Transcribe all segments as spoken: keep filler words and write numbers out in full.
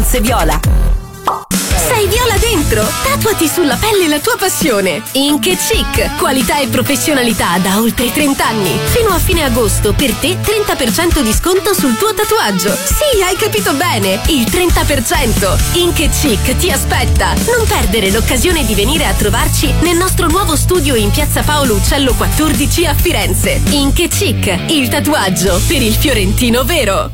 Firenze Viola. Sei viola dentro? Tatuati sulla pelle la tua passione. Ink e Chic, qualità e professionalità da oltre trenta anni. Fino a fine agosto per te trenta per cento di sconto sul tuo tatuaggio. Sì, hai capito bene, il trenta per cento. Ink e Chic ti aspetta. Non perdere l'occasione di venire a trovarci nel nostro nuovo studio in Piazza Paolo Uccello quattordici a Firenze. Ink e Chic, il tatuaggio per il fiorentino vero.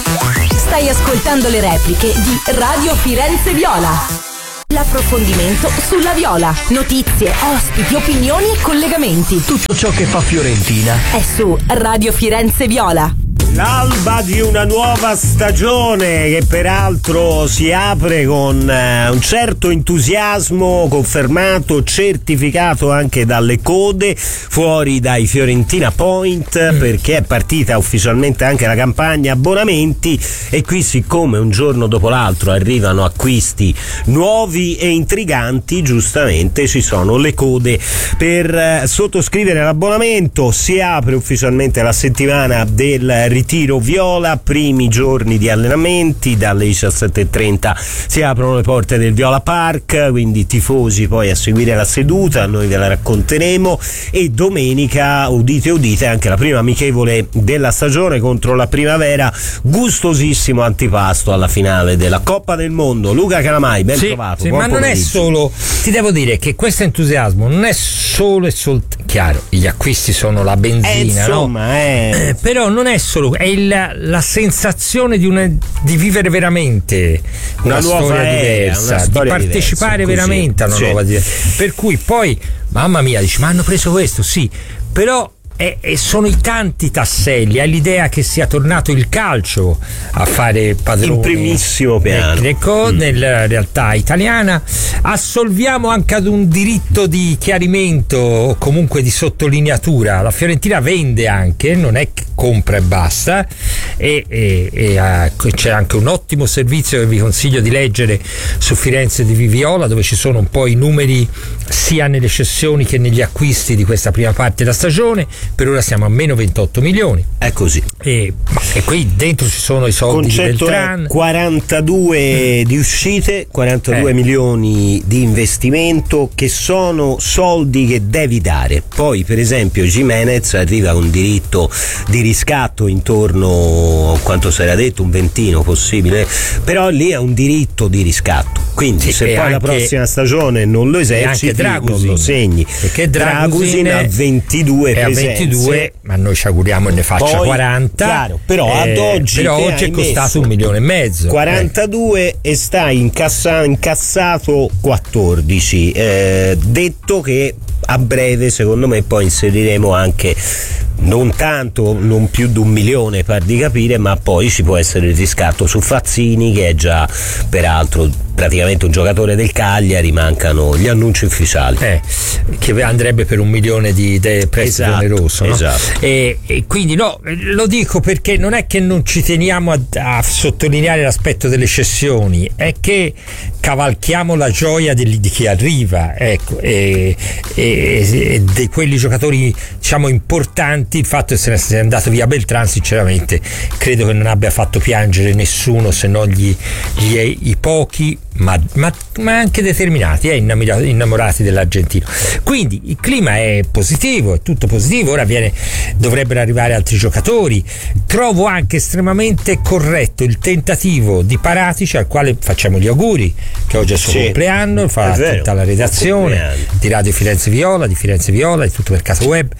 Stai ascoltando le repliche di Radio Firenze Viola. L'approfondimento sulla Viola. Notizie, ospiti, opinioni e collegamenti. Tutto ciò che fa Fiorentina è su Radio Firenze Viola. L'alba di una nuova stagione che peraltro si apre con eh, un certo entusiasmo, confermato, certificato anche dalle code fuori dai Fiorentina Point, perché è partita ufficialmente anche la campagna abbonamenti e qui, siccome un giorno dopo l'altro arrivano acquisti nuovi e intriganti, giustamente ci sono le code per eh, sottoscrivere l'abbonamento. Si apre ufficialmente la settimana del ritiro viola, primi giorni di allenamenti, dalle diciassette e trenta si aprono le porte del Viola Park, quindi tifosi poi a seguire la seduta, noi ve la racconteremo, e domenica, udite udite, anche la prima amichevole della stagione contro la Primavera, gustosissimo antipasto alla finale della Coppa del Mondo. Luca Calamai, ben sì, trovato. Sì, ma non è solo, ti devo dire che questo entusiasmo non è solo e solo, chiaro, gli acquisti sono la benzina, eh, insomma, no? eh. Eh, però non è solo, è il, la sensazione di, una, di vivere veramente una, una nuova storia era, diversa, una storia di partecipare diversa, veramente a una sì. nuova diversa. Per cui poi, mamma mia, dici, ma hanno preso questo, sì, però E, e sono i tanti tasselli, hai l'idea che sia tornato il calcio a fare padrone in primissimo piano tecnico mm. nella realtà italiana. Assolviamo anche ad un diritto di chiarimento o comunque di sottolineatura. La Fiorentina vende anche, non è che compra e basta, e, e, e uh, c'è anche un ottimo servizio che vi consiglio di leggere su Firenze di Viviola, dove ci sono un po' i numeri sia nelle cessioni che negli acquisti di questa prima parte della stagione. Per ora siamo a meno ventotto milioni. È così. E, e qui dentro ci sono i soldi di Beltran. quarantadue mm. di uscite, quarantadue eh. milioni di investimento, che sono soldi che devi dare. Poi, per esempio, Gimenez arriva con diritto di riscatto intorno a quanto si era detto, un ventino possibile, però lì è un diritto di riscatto. Quindi sì, se poi anche, la prossima stagione non lo eserciti, non lo segni. Perché Dragusin ha ventidue è a ventidue, ma noi ci auguriamo ne faccia poi, quaranta. Chiaro, però eh, ad oggi, però oggi è costato un milione e mezzo. quarantadue eh. e stai incassa, incassato quattordici. Eh, detto che a breve, secondo me, poi inseriremo anche non tanto, non più di un milione, par di capire, ma poi ci può essere il riscatto su Fazzini, che è già peraltro praticamente un giocatore del Cagliari. Mancano gli annunci ufficiali, eh, che andrebbe per un milione di de prestito esatto, oneroso, no? esatto. e, e quindi no, lo dico perché non è che non ci teniamo a, a sottolineare l'aspetto delle cessioni, è che cavalchiamo la gioia di, di chi arriva, ecco, e, e, e di quelli giocatori, diciamo, importanti. Il fatto che se ne sia andato via Beltran, sinceramente credo che non abbia fatto piangere nessuno, se non gli, gli i pochi ma, ma, ma anche determinati eh, innamorati, innamorati dell'argentino. Quindi il clima è positivo, è tutto positivo. Ora viene, dovrebbero arrivare altri giocatori. Trovo anche estremamente corretto il tentativo di Paratici, al quale facciamo gli auguri, che oggi è il suo sì, compleanno, fa tutta la redazione di Radio Firenze Viola, di Firenze Viola, di tutto Mercato Web,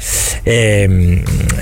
ehm,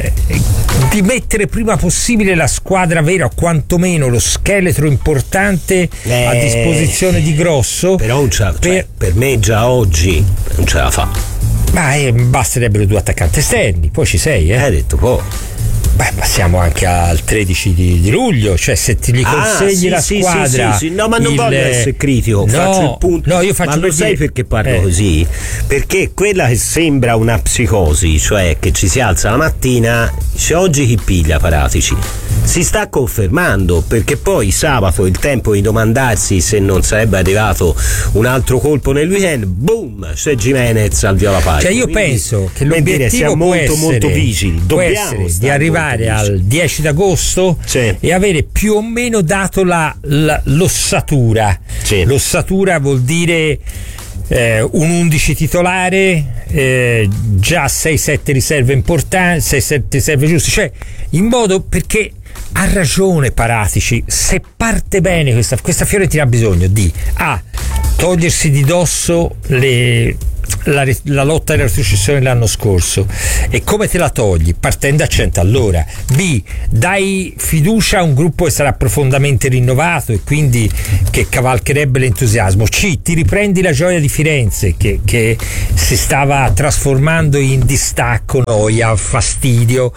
di mettere prima possibile la squadra vera, o quantomeno lo scheletro importante eh, a disposizione di Grosso. Però non c'ha, per, cioè, per me già oggi non ce la fa. Ma eh, basterebbero due attaccanti esterni, poi ci sei, eh? Hai detto po'. Beh, passiamo anche al tredici di, di luglio, cioè se ti gli consegni ah, sì, la sì, squadra. Sì, sì, sì. No, ma non il... voglio essere critico, no, faccio il punto. No, io faccio ma lo per sai dire... perché parlo eh. così? Perché quella che sembra una psicosi, cioè che ci si alza la mattina, dice oggi chi piglia Paratici? si sta confermando, perché poi sabato il tempo di domandarsi se non sarebbe arrivato un altro colpo nel weekend, boom, c'è Gimenez al Viola Park. Cioè io Quindi, penso che dire, l'obiettivo siamo può molto essere, molto vigili, può dobbiamo essere di arrivare al dieci d'agosto sì. e avere più o meno dato la, la, l'ossatura. Sì. L'ossatura vuol dire Eh, un undici titolare, eh, già sei sette riserve importanti, sei sette riserve giuste, cioè in modo, perché ha ragione Paratici, se parte bene questa, questa Fiorentina ha bisogno di A, togliersi di dosso le La, la lotta alla retrocessione l'anno scorso. E come te la togli? Partendo a cento all'ora. B, dai fiducia a un gruppo che sarà profondamente rinnovato e quindi che cavalcherebbe l'entusiasmo. C, ti riprendi la gioia di Firenze che, che si stava trasformando in distacco, noia, fastidio.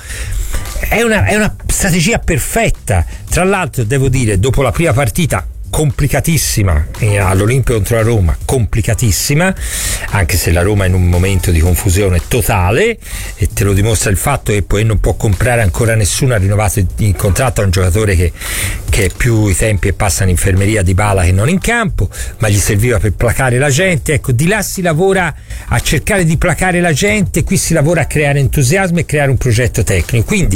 È una, è una strategia perfetta. Tra l'altro devo dire, dopo la prima partita complicatissima eh, all'Olimpio contro la Roma, complicatissima, anche se la Roma è in un momento di confusione totale, e te lo dimostra il fatto che poi non può comprare ancora nessuno, ha rinnovato il contratto a un giocatore che, che è più i tempi e passa in infermeria di Bala che non in campo, ma gli serviva per placare la gente. Ecco, di là si lavora a cercare di placare la gente, qui si lavora a creare entusiasmo e creare un progetto tecnico. Quindi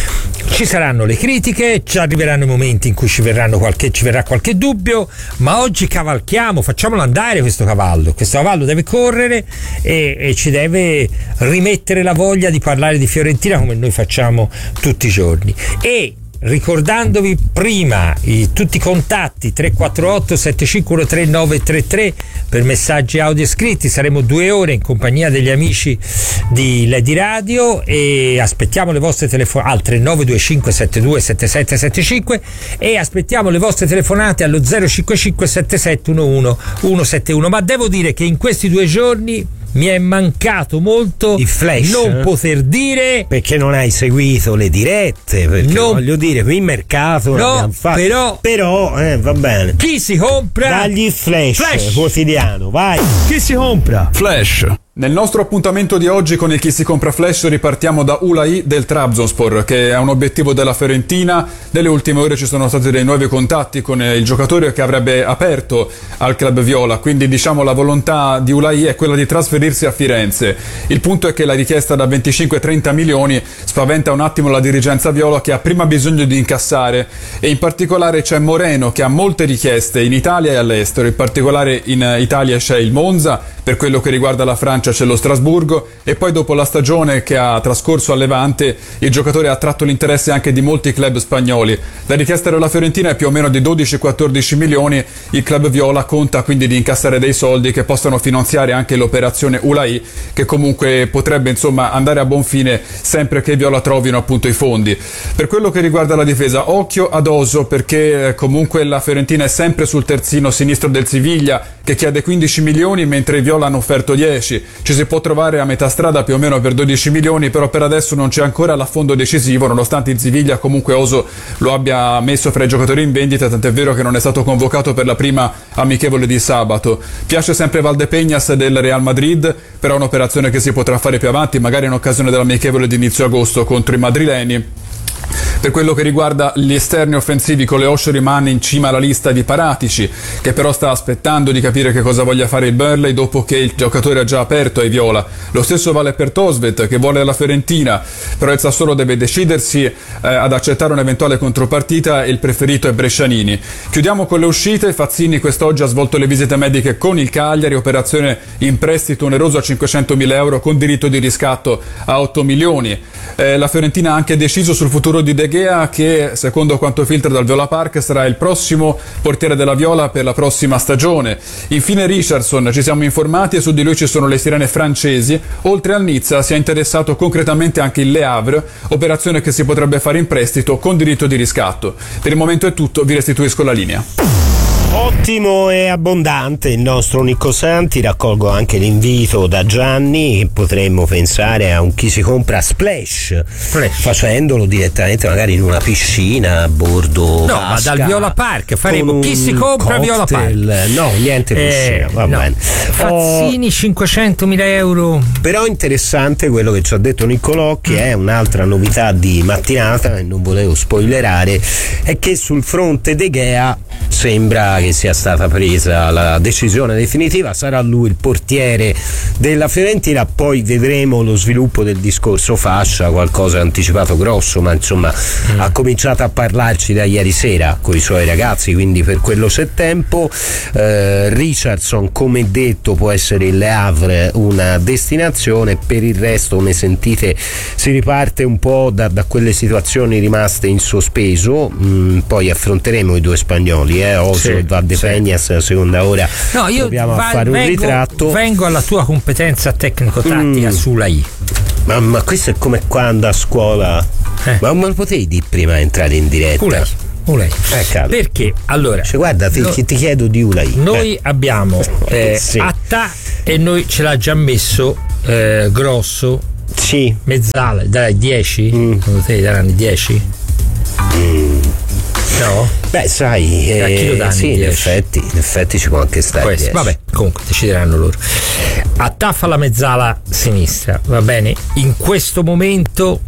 ci saranno le critiche, ci arriveranno i momenti in cui ci verranno qualche, ci verrà qualche dubbio, ma oggi cavalchiamo, facciamolo andare questo cavallo. Questo cavallo deve correre e, e ci deve rimettere la voglia di parlare di Fiorentina come noi facciamo tutti i giorni. E ricordandovi prima i, tutti i contatti tre quattro otto sette cinque uno tre nove tre tre per messaggi audio scritti, saremo due ore in compagnia degli amici di Lady Radio e aspettiamo le vostre telefonate al tre nove due cinque sette due sette sette sette cinque e aspettiamo le vostre telefonate allo zero cinque cinque sette sette uno uno uno sette uno. Ma devo dire che in questi due giorni mi è mancato molto il flash, non poter dire, perché non hai seguito le dirette, perché non, voglio dire, qui in mercato no, fatto, però però eh, va bene, chi si compra dagli il flash, flash quotidiano, vai, chi si compra flash. Nel nostro appuntamento di oggi con il Chi si compra flash ripartiamo da Ulayi del Trabzonspor, che è un obiettivo della Fiorentina. Nelle ultime ore ci sono stati dei nuovi contatti con il giocatore che avrebbe aperto al club viola, quindi diciamo la volontà di Ulayi è quella di trasferirsi a Firenze. Il punto è che la richiesta da venticinque trenta milioni spaventa un attimo la dirigenza viola, che ha prima bisogno di incassare, e in particolare c'è Moreno che ha molte richieste in Italia e all'estero. In particolare in Italia c'è il Monza, per quello che riguarda la Francia c'è lo Strasburgo, e poi dopo la stagione che ha trascorso a Levante il giocatore ha attratto l'interesse anche di molti club spagnoli. La richiesta della Fiorentina è più o meno di dodici quattordici milioni. Il club viola conta quindi di incassare dei soldi che possano finanziare anche l'operazione Ulayi, che comunque potrebbe insomma andare a buon fine sempre che viola trovino appunto i fondi. Per quello che riguarda la difesa, occhio ad Oso, perché comunque la Fiorentina è sempre sul terzino sinistro del Siviglia, che chiede quindici milioni mentre i viola hanno offerto dieci. Ci si può trovare a metà strada più o meno per dodici milioni, però per adesso non c'è ancora l'affondo decisivo, nonostante il Siviglia comunque Oso lo abbia messo fra i giocatori in vendita, tant'è vero che non è stato convocato per la prima amichevole di sabato. Piace sempre Valdepeñas del Real Madrid, però è un'operazione che si potrà fare più avanti, magari in occasione dell'amichevole di inizio agosto contro i madrileni. Per quello che riguarda gli esterni offensivi, Coleoscio rimane in cima alla lista di Paratici, che però sta aspettando di capire che cosa voglia fare il Burnley dopo che il giocatore ha già aperto ai viola. Lo stesso vale per Tosvet, che vuole la Fiorentina, però il Sassuolo deve decidersi eh, ad accettare un'eventuale contropartita e il preferito è Brescianini. Chiudiamo con le uscite. Fazzini quest'oggi ha svolto le visite mediche con il Cagliari, operazione in prestito oneroso a cinquecentomila euro con diritto di riscatto a otto milioni. Eh, la Fiorentina ha anche deciso sul futuro di De Gea, che secondo quanto filtra dal Viola Park sarà il prossimo portiere della Viola per la prossima stagione. Infine Richardson, ci siamo informati e su di lui ci sono le sirene francesi. Oltre al Nizza si è interessato concretamente anche il Le Havre, operazione che si potrebbe fare in prestito con diritto di riscatto. Per il momento è tutto, vi restituisco la linea. Ottimo e abbondante il nostro Nicco Santi. Raccolgo anche l'invito da Gianni. Potremmo pensare a un chi si compra Splash, Splash. facendolo direttamente magari in una piscina a bordo no vasca, ma dal Viola Park faremo chi si compra cocktail. Viola Park no niente piscina eh, va no. bene. Fazzini, oh, cinquecentomila euro. Però interessante quello che ci ha detto Niccolocchi. mm. È un'altra novità di mattinata e non volevo spoilerare, è che sul fronte De Gea sembra che sia stata presa la decisione definitiva, sarà lui il portiere della Fiorentina, poi vedremo lo sviluppo del discorso fascia, qualcosa anticipato grosso, ma insomma mm. ha cominciato a parlarci da ieri sera con i suoi ragazzi, quindi per quello c'è tempo. eh, Richardson, come detto, può essere il Le Havre una destinazione, per il resto, come sentite, si riparte un po' da, da quelle situazioni rimaste in sospeso. mm, poi affronteremo i due spagnoli, eh, Oslo e sì, Valdepeñas, la seconda ora. No, io dobbiamo va, fare un vengo, ritratto. Vengo alla tua competenza tecnico-tattica mm. sulla I. Ma, ma questo è come quando a scuola. Eh. Ma me lo potevi dire prima di entrare in diretta? Ulai. Ulai. Eh, Perché allora cioè, guarda, ti, no, ti chiedo di Ulai. Noi eh. abbiamo eh, sì. Atta e noi ce l'ha già messo eh, grosso. Sì. Mezzala, dai dieci? Mm. Secondo te daranno dieci? Mm. No? Beh, sai, eh, a chi lo danno sì, in effetti, in effetti ci può anche stare. Questo, vabbè, comunque decideranno loro. Attaffa la mezzala sinistra, va bene? In questo momento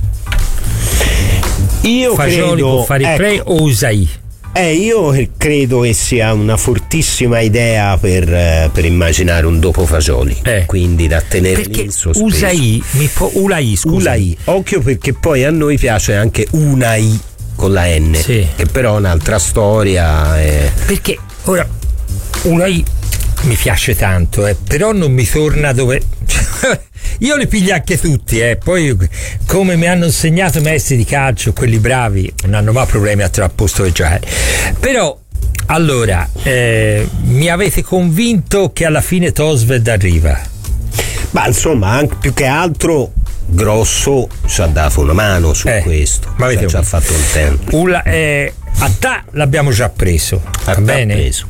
io Fagioli credo, può fare il ecco, play o Usai? Eh, io credo che sia una fortissima idea per, per immaginare un dopo Fagioli, eh. quindi da tenere lì in sospeso. Usai, mi po- Ulai, scusa. Ulai, occhio, perché poi a noi piace anche Unai con la N, sì. che però è un'altra storia. È... Perché ora Ulai mi piace tanto, eh, però non mi torna dove. Io li piglio anche tutti, eh. Poi come mi hanno insegnato i maestri di calcio, quelli bravi non hanno mai problemi a trovare posto per giocare. Però allora eh, mi avete convinto che alla fine Tosved arriva. Ma insomma, anche più che altro Grosso ci ha dato una mano su eh, questo, ma cioè, ci ha fatto un tempo. Ula, eh, Attà l'abbiamo già preso, va bene? Preso.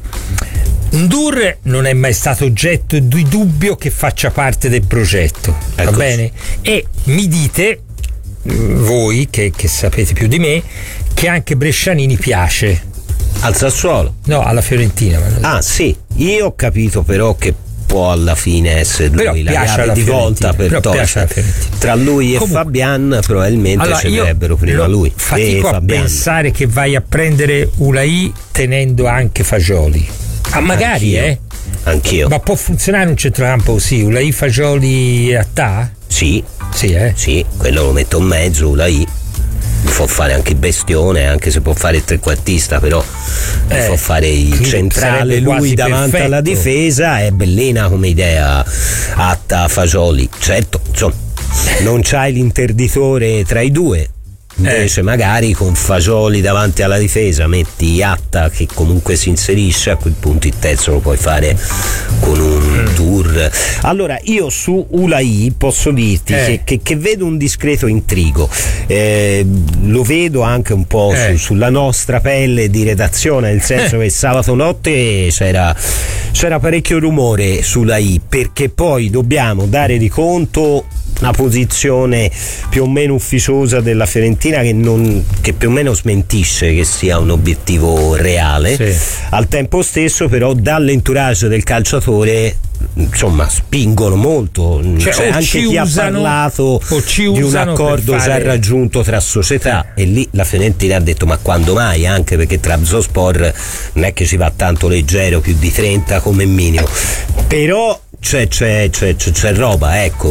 Ndur non è mai stato oggetto di dubbio che faccia parte del progetto, eccoci. Va bene? E mi dite, voi che, che sapete più di me, che anche Brescianini piace. Al Sassuolo? No, alla Fiorentina. Ah sì, io ho capito però che può alla fine essere però lui la chiave di volta per Tosved. Tra lui e comunque, Fabian probabilmente allora, sceglierebbero prima lui. Fatico a pensare che vai a prendere Ulai tenendo anche Fagioli. Ah, magari, anch'io. eh? Anch'io. Ma può funzionare un centrocampo così? Ulai, Fagioli e Attà? Sì. Sì, eh? Sì, quello lo metto in mezzo, Ulai. Può fare anche il bestione, anche se può fare il trequartista, però eh, può fare il centrale lui davanti perfetto. Alla difesa. È bellina come idea. Atta, Fagioli, certo, insomma, non c'hai l'interditore tra i due. Invece eh. magari con Fagioli davanti alla difesa metti Atta che comunque si inserisce, a quel punto il terzo lo puoi fare con un mm. tour. Allora io su Ulai posso dirti eh. che, che, che vedo un discreto intrigo, eh, lo vedo anche un po' eh. su, sulla nostra pelle di redazione, nel senso eh. che sabato notte c'era, c'era parecchio rumore su Ulai, perché poi dobbiamo dare di conto una posizione più o meno ufficiosa della Fiorentina che, non, che più o meno smentisce che sia un obiettivo reale, sì. Al tempo stesso però dall'entourage del calciatore insomma spingono molto, cioè, c'è anche chi usano, ha parlato di un accordo già fare... raggiunto tra società eh. e lì la Fiorentina ha detto ma quando mai, anche perché Trabzonspor non è che ci va tanto leggero, più di trenta come minimo, però C'è, c'è, c'è, c'è, c'è roba, ecco.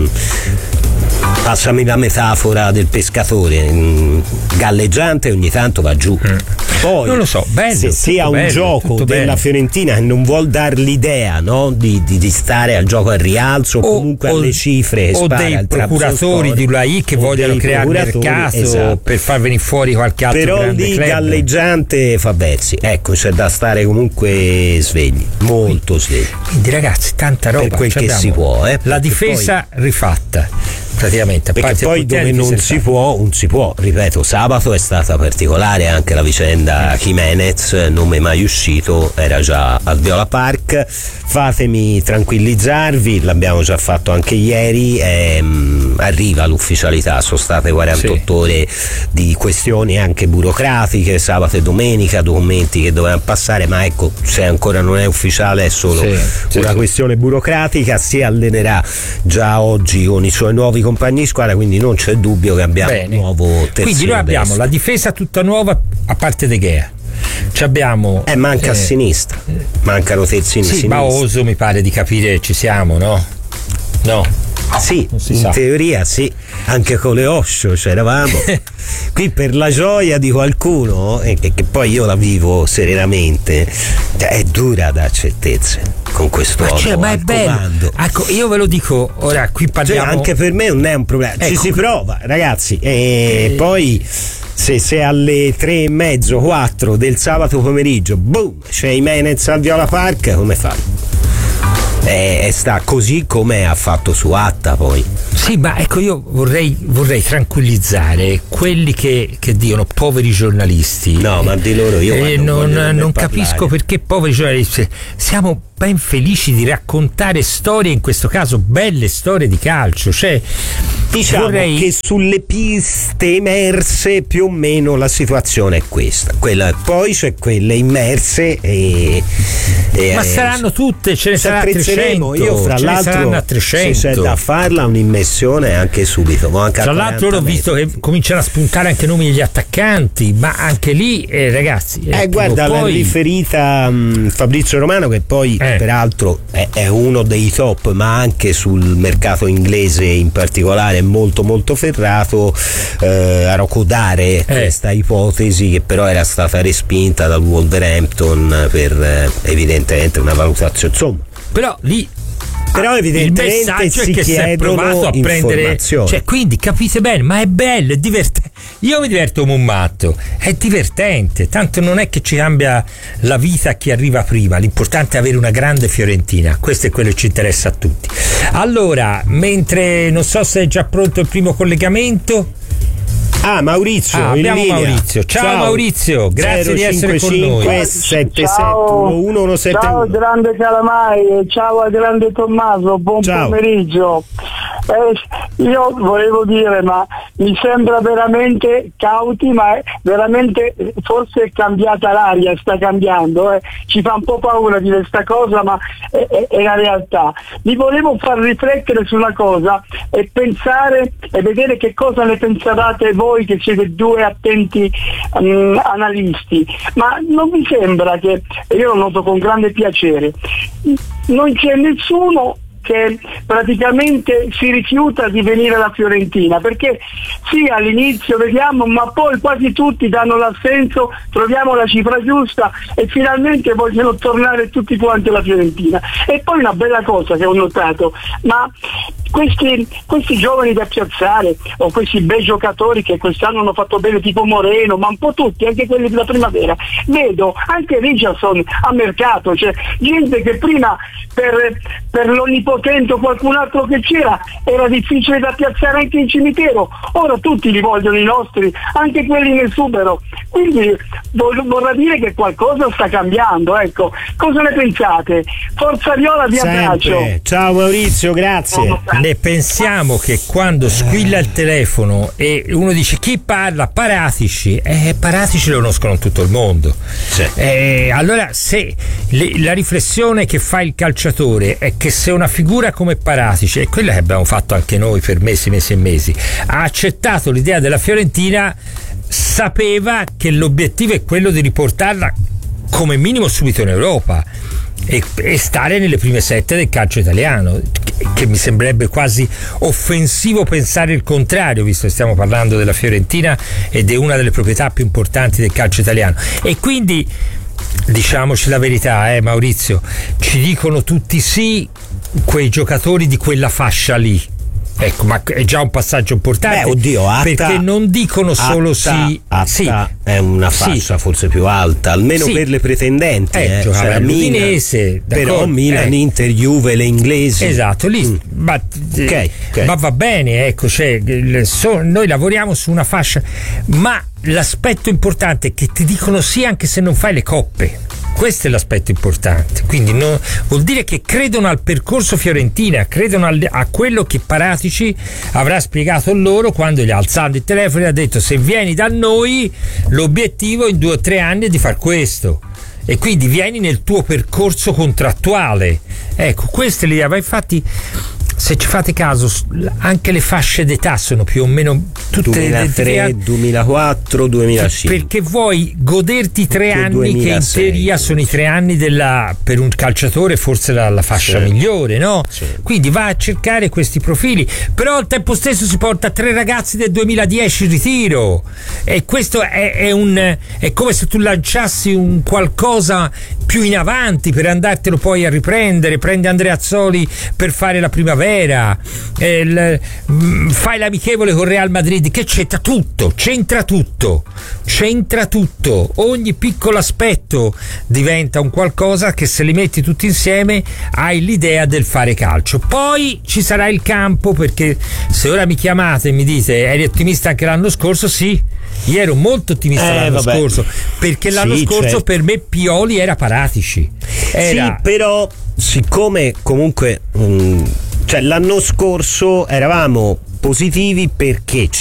Passami la metafora del pescatore, galleggiante ogni tanto va giù. Mm. Poi non lo so, bello, se sia un bello, gioco della bello. Fiorentina che non vuol dar l'idea, no? di, di, di stare al gioco al rialzo o comunque o, alle cifre o dei procuratori di Ulai che vogliono creare mercato, esatto. per far venire fuori qualche altro però grande lì club. Galleggiante fa versi, ecco, c'è da stare comunque svegli, molto svegli, quindi ragazzi tanta roba per quel che si può, eh? la difesa poi... rifatta, praticamente. A perché parte poi dove non si può, non si può, ripeto, sabato è stata particolare anche la vicenda Jimenez, nome mai uscito, era già al Viola Park. Fatemi tranquillizzarvi, l'abbiamo già fatto anche ieri, ehm, arriva l'ufficialità, sono state quarantotto sì. ore di questioni anche burocratiche, sabato e domenica, documenti che dovevano passare, ma ecco, se ancora non è ufficiale è solo sì, sì, una sì. questione burocratica. Si allenerà già oggi con i suoi nuovi compagni di squadra, quindi non c'è dubbio che abbiamo Bene. un nuovo terzino. Quindi noi abbiamo destro. La difesa tutta nuova a parte De Gea. Ci abbiamo eh, manca eh, a sinistra, mancano terzini sì, sinistra. Ma oso mi pare di capire ci siamo, no? No. Sì, in sa. teoria sì, anche con le Osho c'eravamo. Qui per la gioia di qualcuno, e che poi io la vivo serenamente, è dura da certezze con questo ma, uomo cioè, ma è bello. Ecco, io ve lo dico, ora qui parliamo. Cioè, anche per me non è un problema, ecco. Ci si prova, ragazzi, e eh. poi se, se alle tre e mezzo, quattro del sabato pomeriggio, boom, c'è Jimenez al Viola Park, come fai? E sta così come ha fatto su Atta poi. Sì, ma ecco, io vorrei, vorrei tranquillizzare quelli che, che dicono poveri giornalisti. No, ma di loro io eh, non, non, non parlare. capisco perché poveri giornalisti. Siamo ben felici di raccontare storie, in questo caso belle storie di calcio. Cioè, diciamo vorrei... che sulle piste emerse più o meno la situazione è questa. Quella, poi c'è quelle immerse e, e ma saranno tutte, ce ne saranno trecento. Io fra l'altro se c'è da farla un'immersione anche subito. Anche tra l'altro ho visto che cominciano a spuntare anche nomi degli attaccanti, ma anche lì eh, ragazzi eh, eh, guarda poi... l'ha riferita um, Fabrizio Romano, che poi eh. peraltro è, è uno dei top, ma anche sul mercato inglese in particolare è molto molto ferrato eh, a rocodare eh. questa ipotesi, che però era stata respinta dal Wolverhampton per eh, evidentemente una valutazione, insomma. Però lì però evidentemente il messaggio si è che si è provato a prendere, cioè, quindi capite bene, ma è bello, è divertente. Io mi diverto come un matto, è divertente, tanto non è che ci cambia la vita a chi arriva prima, l'importante è avere una grande Fiorentina, questo è quello che ci interessa a tutti. Allora, mentre non so se è già pronto il primo collegamento. Ah, Maurizio, ah, abbiamo in Maurizio. Ciao, ciao Maurizio, grazie zero, di essere con noi. sette sette uno uno sette uno. Ciao grande Calamai, ciao al grande Tommaso, buon ciao. pomeriggio. Eh, io volevo dire, ma mi sembra veramente cauti, ma è veramente forse è cambiata l'aria, sta cambiando, eh. Ci fa un po' paura dire questa cosa, ma è, è, è la realtà. Vi volevo far riflettere su una cosa e pensare e vedere che cosa ne pensavate voi che siete due attenti um, analisti, ma non vi sembra che, e io lo noto con grande piacere, non c'è nessuno che praticamente si rifiuta di venire alla Fiorentina, perché sì, all'inizio vediamo, ma poi quasi tutti danno l'assenso, troviamo la cifra giusta e finalmente vogliono tornare tutti quanti alla Fiorentina. E poi una bella cosa che ho notato, ma questi, questi giovani da piazzare o questi bei giocatori che quest'anno hanno fatto bene, tipo Moreno, ma un po' tutti, anche quelli della primavera, vedo anche Richardson a mercato, cioè gente che prima per, per l'onnipotente o qualcun altro che c'era era difficile da piazzare anche in cimitero, ora tutti li vogliono i nostri, anche quelli nel Subero, quindi vorrà dire che qualcosa sta cambiando, ecco. Cosa ne pensate? Forza Viola, vi abbraccio. Ciao Maurizio, grazie. Ne pensiamo che quando squilla il telefono e uno dice chi parla? Paratici, eh, Paratici lo conoscono in tutto il mondo, sì. eh, allora se le, la riflessione che fa il calciatore è che se una figura come Paratici, e quella che abbiamo fatto anche noi per mesi, mesi e mesi, ha accettato l'idea della Fiorentina, sapeva che l'obiettivo è quello di riportarla come minimo subito in Europa e, e stare nelle prime sette del calcio italiano, che, che mi sembrerebbe quasi offensivo pensare il contrario, visto che stiamo parlando della Fiorentina ed è una delle proprietà più importanti del calcio italiano. E quindi diciamoci la verità, eh Maurizio, ci dicono tutti sì quei giocatori di quella fascia lì, Ecco, ma è già un passaggio importante. Beh, oddio, Atta, perché non dicono solo Atta, sì, Atta sì, è una fascia sì. forse più alta, almeno sì. per le pretendenti. Eh, eh. giocava cioè, all'Udinese, però Milan, eh. Inter, Juve, le inglesi. Esatto, lì, mm. ma, okay, okay. ma va bene, ecco, cioè, so, noi lavoriamo su una fascia, ma l'aspetto importante è che ti dicono sì anche se non fai le coppe. Questo è l'aspetto importante, quindi no, vuol dire che credono al percorso Fiorentina, credono al, a quello che Paratici avrà spiegato loro quando gli ha alzato il telefono e ha detto: se vieni da noi l'obiettivo in due o tre anni è di far questo, e quindi vieni nel tuo percorso contrattuale. Ecco, questa è l'idea. Ma infatti, se ci fate caso, anche le fasce d'età sono più o meno tutte duemilatré, duemilaquattro, duemilacinque, perché vuoi goderti tre anni duemilasei, che in teoria sono i tre anni della, per un calciatore forse la, la fascia sì. migliore, no? Sì. Quindi va a cercare questi profili, però al tempo stesso si porta tre ragazzi del duemiladieci in ritiro, e questo è, è un è come se tu lanciassi un qualcosa più in avanti per andartelo poi a riprendere. Prendi Andreazzoli per fare la primavera, eh, il, mh, fai l'amichevole con Real Madrid, che c'entra tutto, c'entra tutto, c'entra tutto, ogni piccolo aspetto diventa un qualcosa che, se li metti tutti insieme, hai l'idea del fare calcio. Poi ci sarà il campo, perché se ora mi chiamate e mi dite: eri ottimista anche l'anno scorso? Sì, io ero molto ottimista eh, l'anno vabbè. scorso, perché l'anno sì, scorso certo. per me Pioli era Paratici, era... sì, però siccome comunque mh, cioè l'anno scorso eravamo positivi perché